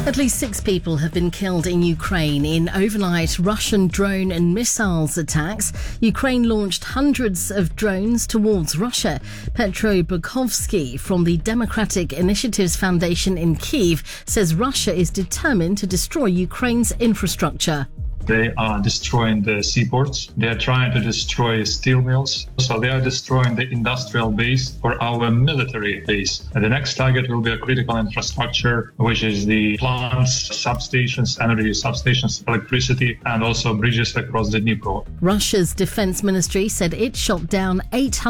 At least 6 people have been killed in Ukraine in overnight Russian drone and missiles attacks. Ukraine launched hundreds of drones towards Russia. Petro Bukovsky from the Democratic Initiatives Foundation in Kyiv says Russia is determined to destroy Ukraine's infrastructure. They are destroying the seaports. They are trying to destroy steel mills. So they are destroying the industrial base for our military base. And the next target will be a critical infrastructure, which is the plants, substations, energy substations, electricity, and also bridges across the Dnipro. Russia's defense ministry said it shot down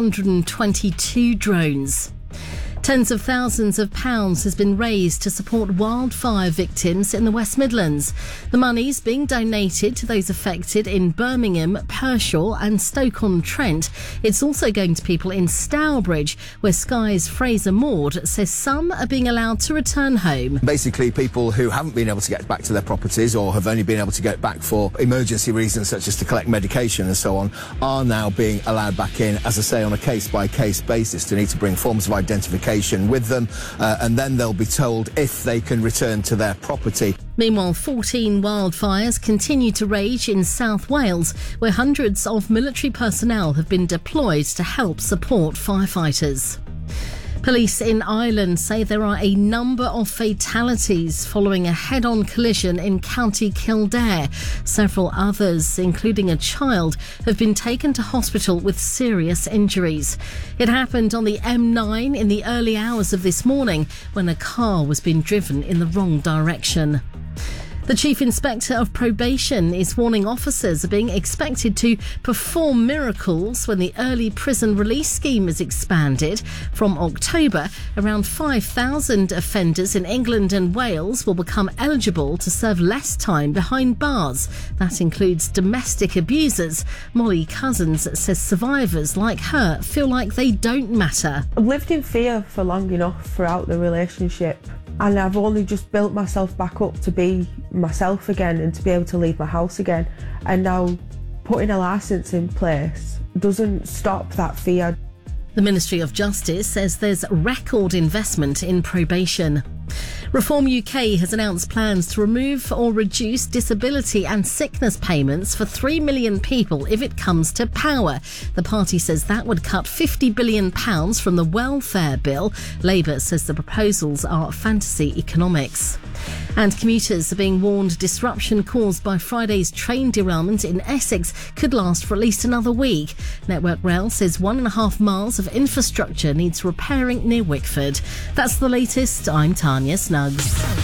822 drones. Tens of thousands of pounds has been raised to support wildfire victims in the West Midlands. The money's being donated to those affected in Birmingham, Pershore and Stoke-on-Trent. It's also going to people in Stourbridge, where Sky's Fraser Maud says some are being allowed to return home. Basically, people who haven't been able to get back to their properties or have only been able to get back for emergency reasons such as to collect medication and so on are now being allowed back in, as I say, on a case-by-case basis to need to bring forms of identification with them, and then they'll be told if they can return to their property. Meanwhile, 14 wildfires continue to rage in South Wales, where hundreds of military personnel have been deployed to help support firefighters. Police in Ireland say there are a number of fatalities following a head-on collision in County Kildare. Several others, including a child, have been taken to hospital with serious injuries. It happened on the M9 in the early hours of this morning when a car was being driven in the wrong direction. The Chief Inspector of Probation is warning officers are being expected to perform miracles when the early prison release scheme is expanded. From October, around 5,000 offenders in England and Wales will become eligible to serve less time behind bars. That includes domestic abusers. Molly Cousins says survivors like her feel like they don't matter. I've lived in fear for long enough throughout the relationship. And I've only just built myself back up to be myself again and to be able to leave my house again. And now putting a licence in place doesn't stop that fear. The Ministry of Justice says there's record investment in probation. Reform UK has announced plans to remove or reduce disability and sickness payments for 3 million people if it comes to power. The party says that would cut £50 billion from the welfare bill. Labour says the proposals are fantasy economics. And commuters are being warned disruption caused by Friday's train derailment in Essex could last for at least another week. Network Rail says 1.5 miles of infrastructure needs repairing near Wickford. That's the latest. I'm Tanya Snuggs.